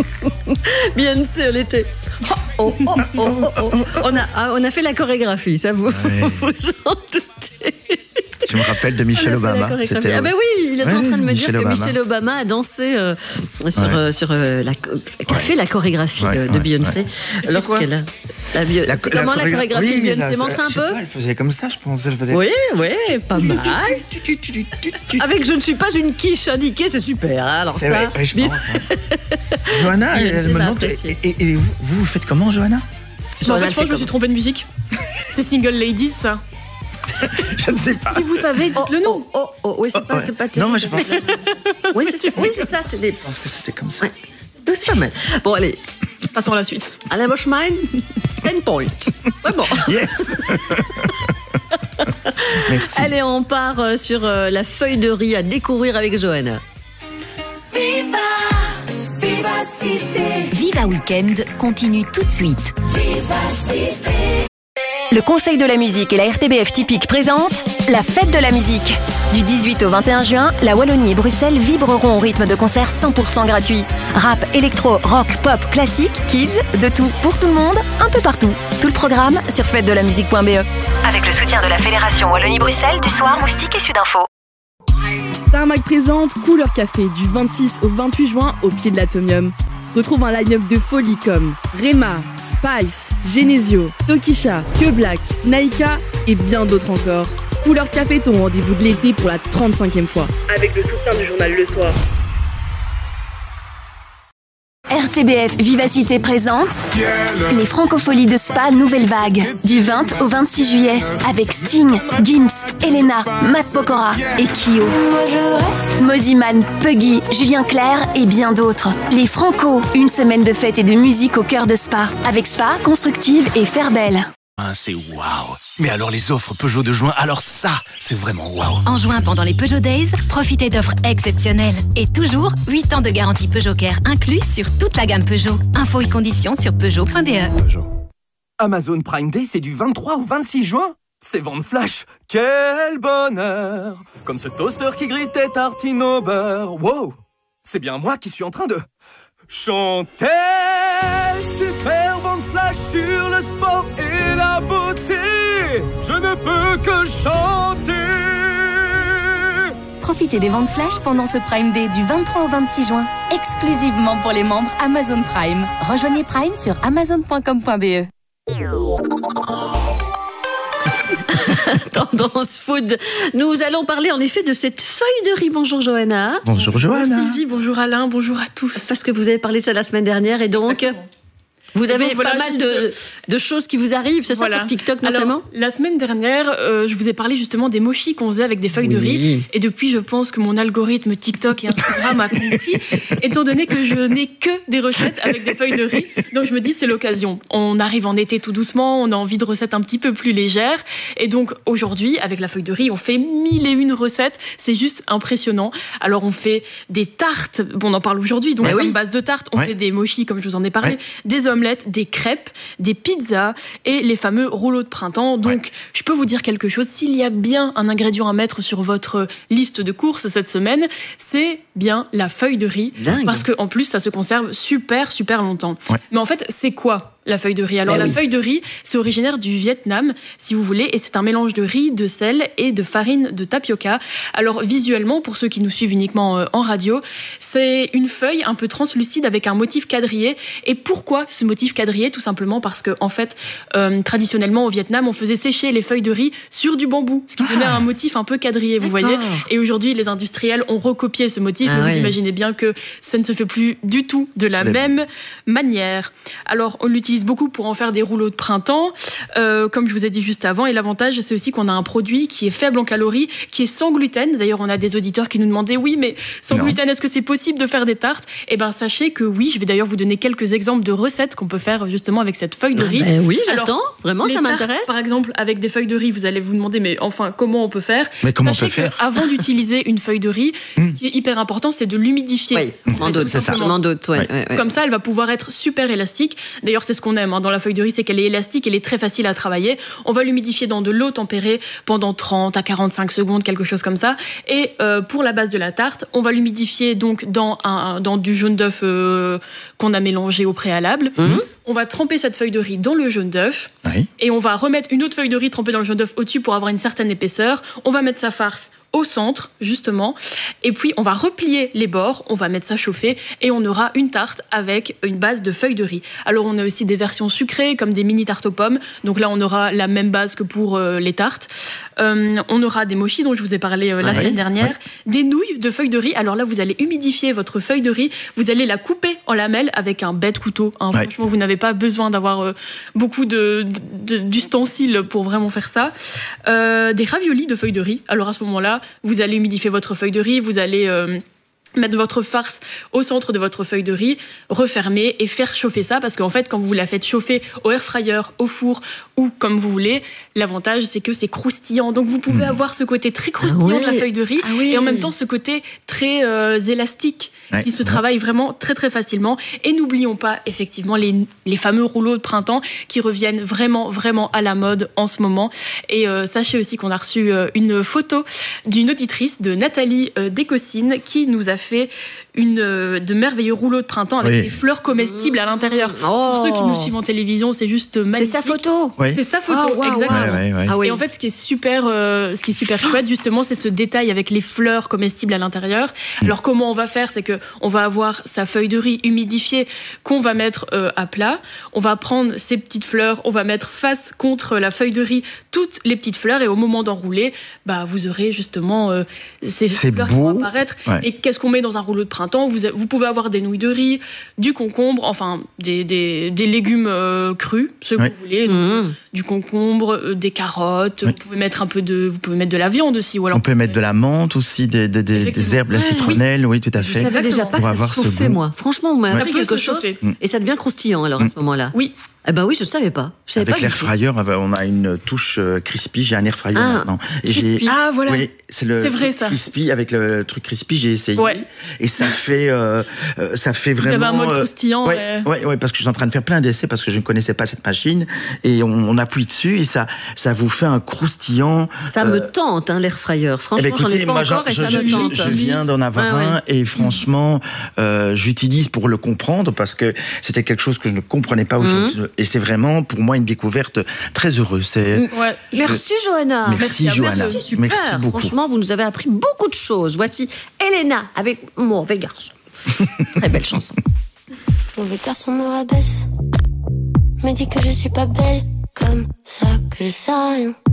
Beyoncé, elle était... Oh. On a fait la chorégraphie, ça vous en doutez. Je me rappelle de Michelle Obama. Ah ben oui, il était en train de me dire que Michelle Obama a dansé a fait la chorégraphie de Beyoncé lorsqu'elle a... Comment la chorégraphie de Beyoncé montre un peu? Elle faisait comme ça, je pense. Oui, pas mal. Avec Je ne suis pas une quiche indiquée, c'est super. Alors c'est ça, vrai, je pense. Johanna, elle me demande. Et vous faites comment, Johanna? En fait, je pense que je me suis trompée de musique. C'est Single Ladies, ça. Je ne sais pas. Si vous savez, dites-le nous. Oui, c'est pas terrible. Non, moi je pense. Oui, c'est ça. Je pense que c'était comme ça. Ouais. Donc c'est pas mal. Bon, allez. Passons à la suite. Alain Boschman, 10 points. Ouais, bon. Yes. Merci. Allez, on part sur la feuille de riz à découvrir avec Johanna. Viva Weekend continue tout de suite. Vivacité. Le Conseil de la musique et la RTBF Typique présentent la fête de la musique. Du 18 au 21 juin, la Wallonie et Bruxelles vibreront au rythme de concerts 100% gratuits. Rap, électro, rock, pop, classique, kids, de tout pour tout le monde, un peu partout. Tout le programme sur fêtedelamusique.be. Avec le soutien de la Fédération Wallonie-Bruxelles, du Soir, Moustique et Sudinfo. Tarmac présente Couleur Café du 26 au 28 juin au pied de l'Atomium. Retrouve un line-up de folie comme Rema, Spice, Genesio, Tokisha, Que Black, Naika et bien d'autres encore. Couleur Café, ton rendez-vous de l'été pour la 35e fois. Avec le soutien du journal Le Soir. RTBF Vivacité présente les Francopholies de Spa Nouvelle Vague du 20 au 26 juillet avec Sting, Gims, Elena, Matt Pokora et Kyo. Moziman, Puggy, Julien Clerc et bien d'autres. Les Franco, une semaine de fête et de musique au cœur de Spa avec Spa, Constructive et Fairbelle. C'est waouh. Mais alors les offres Peugeot de juin, alors ça, c'est vraiment waouh. En juin, pendant les Peugeot Days, profitez d'offres exceptionnelles. Et toujours, 8 ans de garantie Peugeot Care inclus sur toute la gamme Peugeot. Infos et conditions sur Peugeot.be. Amazon Prime Day, c'est du 23 au 26 juin. C'est vente flash. Quel bonheur. Comme ce toaster qui grille tes tartines au beurre. Wow. C'est bien moi qui suis en train de... chanter. Super vente flash sur le sport et la beauté. Je ne peux que chanter. Profitez des ventes flash pendant ce Prime Day du 23 au 26 juin, exclusivement pour les membres Amazon Prime. Rejoignez Prime sur amazon.com.be. Tendance food. Nous allons parler en effet de cette feuille de riz. Bonjour Johanna. Bonjour Johanna. Bonjour Sylvie, bonjour Alain, bonjour à tous. Parce que vous avez parlé de ça la semaine dernière et donc... Exactement. Vous avez pas mal de choses qui vous arrivent, c'est ça, sur TikTok notamment? Alors, la semaine dernière, je vous ai parlé justement des mochis qu'on faisait avec des feuilles de riz. Et depuis, je pense que mon algorithme TikTok et Instagram a compris, étant donné que je n'ai que des recettes avec des feuilles de riz. Donc je me dis, c'est l'occasion. On arrive en été tout doucement, on a envie de recettes un petit peu plus légères. Et donc aujourd'hui, avec la feuille de riz, on fait 1001 recettes. C'est juste impressionnant. Alors on fait des tartes, bon, on en parle aujourd'hui, donc comme base de tartes. On fait des mochis, comme je vous en ai parlé, des omelettes, des crêpes, des pizzas et les fameux rouleaux de printemps. Donc, je peux vous dire quelque chose. S'il y a bien un ingrédient à mettre sur votre liste de courses cette semaine, c'est bien la feuille de riz. Dingue. Parce qu'en plus, ça se conserve super longtemps. Mais en fait, c'est quoi la feuille de riz? Alors la feuille de riz, c'est originaire du Vietnam, si vous voulez, et c'est un mélange de riz, de sel et de farine de tapioca. Alors visuellement, pour ceux qui nous suivent uniquement en radio, c'est une feuille un peu translucide avec un motif quadrillé. Et pourquoi ce motif quadrillé? Tout simplement parce que, en fait, traditionnellement au Vietnam, on faisait sécher les feuilles de riz sur du bambou, ce qui donnait un motif un peu quadrillé, vous voyez. Et aujourd'hui, les industriels ont recopié ce motif, mais vous imaginez bien que ça ne se fait plus du tout de la même manière. Alors on l'utilise beaucoup pour en faire des rouleaux de printemps, comme je vous ai dit juste avant. Et l'avantage, c'est aussi qu'on a un produit qui est faible en calories, qui est sans gluten. D'ailleurs, on a des auditeurs qui nous demandaient, oui, mais sans gluten, est-ce que c'est possible de faire des tartes? Eh bien, sachez que oui. Je vais d'ailleurs vous donner quelques exemples de recettes qu'on peut faire justement avec cette feuille de riz. Oui, j'attends. Vraiment, ça m'intéresse. Par exemple, avec des feuilles de riz, vous allez vous demander, mais enfin, comment on peut faire? Mais comment on peut faire? Avant d'utiliser une feuille de riz, ce qui est hyper important, c'est de l'humidifier. Oui, m'en doute, c'est ça. M'en doute, Comme ça, elle va pouvoir être super élastique. D'ailleurs, c'est ce qu'on aime dans la feuille de riz, c'est qu'elle est élastique, elle est très facile à travailler. On va l'humidifier dans de l'eau tempérée pendant 30 à 45 secondes, quelque chose comme ça. Et pour la base de la tarte, on va l'humidifier donc dans du jaune d'œuf qu'on a mélangé au préalable. On va tremper cette feuille de riz dans le jaune d'œuf et on va remettre une autre feuille de riz trempée dans le jaune d'œuf au-dessus pour avoir une certaine épaisseur. On va mettre sa farce au centre, justement, et puis on va replier les bords, on va mettre ça chauffer et on aura une tarte avec une base de feuilles de riz. Alors on a aussi des versions sucrées comme des mini tartes aux pommes, donc là on aura la même base que pour les tartes. On aura des mochis dont je vous ai parlé la semaine dernière, des nouilles de feuilles de riz. Alors là vous allez humidifier votre feuille de riz, vous allez la couper en lamelles avec un bête couteau. Franchement vous n'avez pas besoin d'avoir beaucoup d'ustensiles pour vraiment faire ça. Des raviolis de feuilles de riz. Alors à ce moment-là, vous allez humidifier votre feuille de riz, vous allez mettre votre farce au centre de votre feuille de riz, refermer et faire chauffer ça, parce qu'en fait, quand vous la faites chauffer au air fryer, au four ou comme vous voulez, l'avantage c'est que c'est croustillant. Donc vous pouvez avoir ce côté très croustillant de la feuille de riz et en même temps ce côté très élastique qui se travaille vraiment très très facilement. Et n'oublions pas effectivement les fameux rouleaux de printemps qui reviennent vraiment vraiment à la mode en ce moment. Et sachez aussi qu'on a reçu une photo d'une auditrice, de Nathalie Descossines, qui nous a fait de merveilleux rouleaux de printemps avec des fleurs comestibles à l'intérieur. Pour ceux qui nous suivent en télévision, c'est juste magnifique. C'est sa photo. C'est sa photo, exactement. Et en fait, ce qui est super chouette, justement, c'est ce détail avec les fleurs comestibles à l'intérieur. Alors, comment on va faire, c'est que on va avoir sa feuille de riz humidifiée qu'on va mettre à plat. On va prendre ces petites fleurs, on va mettre face contre la feuille de riz toutes les petites fleurs, et au moment d'enrouler, vous aurez justement ces fleurs qui vont apparaître. Et qu'est-ce qu'on met dans un rouleau de printemps? Vous pouvez avoir des nouilles de riz, du concombre, enfin des légumes crus, ceux que vous voulez, donc, du concombre, des carottes. Vous pouvez mettre de la viande aussi. Ou alors on peut mettre de la menthe aussi, des herbes, la citronnelle, tout à fait. Je savais déjà pas que ça se chauffait, moi. Franchement, vous m'avez appris quelque chose et ça devient croustillant alors à ce moment-là. Oui. Eh ben oui, je savais pas. Avec l'air fryer, on a une touche crispy. J'ai un air fryer maintenant. Et crispy. Voilà. Oui, c'est vrai ça. Crispy, avec le truc crispy, j'ai essayé. Et ça fait vraiment. Vous avez un mode croustillant. Ouais, parce que je suis en train de faire plein d'essais parce que je ne connaissais pas cette machine, et on appuie dessus et ça vous fait un croustillant. Ça me tente, l'air fryer. Franchement, écoutez, j'en ai pas encore et ça me tente. Je viens d'en avoir un et franchement, j'utilise pour le comprendre parce que c'était quelque chose que je ne comprenais pas aujourd'hui. Et c'est vraiment, pour moi, une découverte très heureuse. Merci, Johanna. Merci, Johanna. Merci, super. Merci beaucoup. Franchement, vous nous avez appris beaucoup de choses. Voici Elena avec Mauvais garçon. Très belle chanson. Mauvais garçon me rabaisse, me dit que je suis pas belle, comme ça que je sais rien.